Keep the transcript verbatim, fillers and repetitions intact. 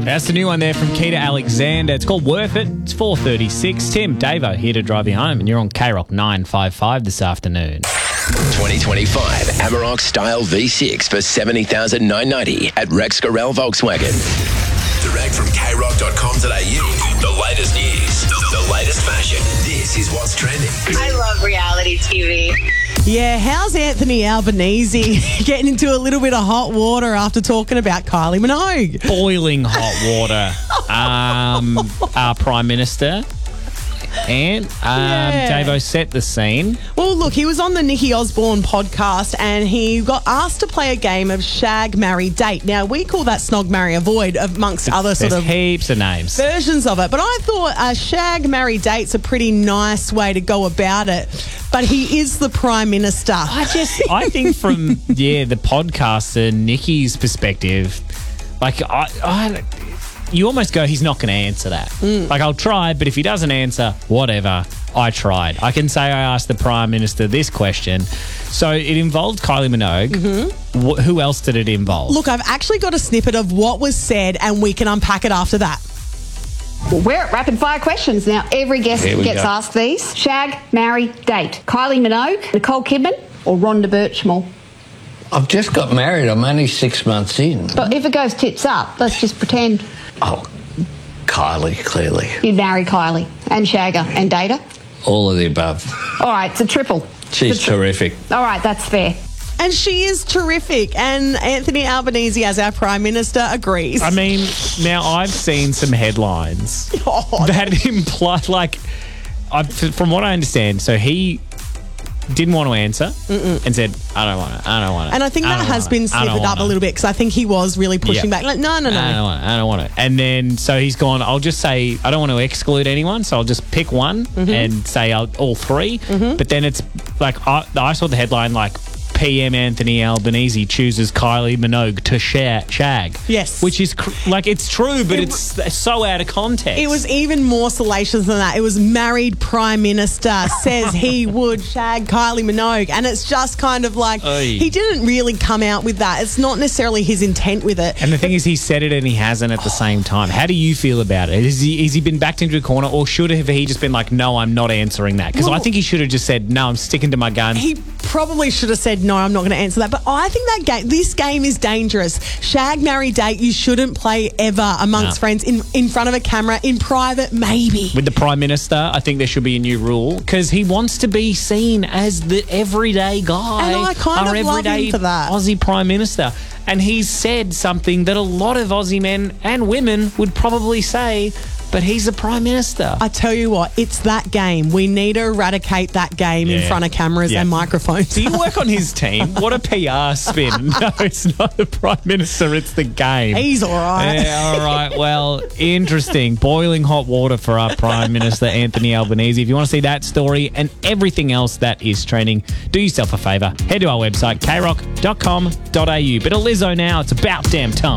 That's the new one there from Keita Alexander. It's called Worth It. It's four thirty-six. Tim, Davo here to drive you home, and you're on K Rock nine fifty-five this afternoon. twenty twenty-five Amarok Style V six for seventy thousand nine hundred ninety at Rex Gorell Volkswagen. Direct from K rock dot com dot a u. The latest news, the latest fashion. This is what's trending. I love reality T V. Yeah, how's Anthony Albanese getting into a little bit of hot water after talking about Kylie Minogue? Boiling hot water. um, our Prime Minister. And um, Yeah. Davo set the scene. Well, look, he was on the Nikki Osborne podcast and he got asked to play a game of shag, marry, date. Now, we call that snog, marry, avoid amongst other sort There's of heaps of names. versions of it. But I thought a shag, marry, date's a pretty nice way to go about it. But he is the Prime Minister. I just, I think from, yeah, the podcaster, Nikki's perspective, like, I, I you almost go, he's not going to answer that. Mm. Like, I'll try, but if he doesn't answer, whatever, I tried. I can say I asked the Prime Minister this question. So it involved Kylie Minogue. Mm-hmm. Wh- who else did it involve? Look, I've actually got a snippet of what was said and we can unpack it after that. Well, we're at rapid fire questions now. Every guest Here we gets go. asked these. Shag, marry, date. Kylie Minogue, Nicole Kidman, or Rhonda Birchmore? I've just got married. I'm only six months in. But if it goes tits up, let's just pretend Oh, Kylie, clearly. you'd marry Kylie and shag her and date her. All of the above. All right, it's a triple. She's It's a tri- terrific. All right, that's fair. And she is terrific. And Anthony Albanese, as our Prime Minister, agrees. I mean, now I've seen some headlines Oh, that imply, like, I, from what I understand, so he didn't want to answer Mm-mm. and said, I don't want it, I don't want it. and I think I that don't has want been it, I don't slivered up want a it." little bit because I think he was really pushing Yeah. back. Like, no, no, no. I don't want it. I don't want it. And then, so he's gone, I'll just say, I don't want to exclude anyone, so I'll just pick one Mm-hmm. and say I'll, all three. But then it's like, I, I saw the headline, like, P M Anthony Albanese chooses Kylie Minogue to share, shag. Yes. Which is, cr- like, it's true, but It it's so out of context. It was even more salacious than that. It was married Prime Minister says he would shag Kylie Minogue. And it's just kind of like, Oy. he didn't really come out with that. It's not necessarily his intent with it. And the thing is, he said it and he hasn't at the same time. How do you feel about it? Is he, is he been backed into a corner, or should have he just been like, no, I'm not answering that? Because Well- I think he should have just said, no, I'm sticking to my guns. He probably should have said, no, I'm not going to answer that. But I think that game, this game is dangerous. Shag, marry, date, you shouldn't play ever amongst No. friends, in, in front of a camera, in private, maybe. With the Prime Minister, I think there should be a new rule because he wants to be seen as the everyday guy. And I kind our of love him everyday for that. Aussie Prime Minister. And he's said something that a lot of Aussie men and women would probably say, but he's the Prime Minister. I tell you what, it's that game. We need to eradicate that game in Yeah. front of cameras Yeah. and microphones. Do you work on his team? What a P R spin. No, it's not the Prime Minister, it's the game. He's all right. Yeah, all right. Well, interesting. Boiling hot water for our Prime Minister, Anthony Albanese. If you want to see that story and everything else that is trending, do yourself a favour. Head to our website, k rock dot com dot a u. Bit of Lizzo now. It's about damn time.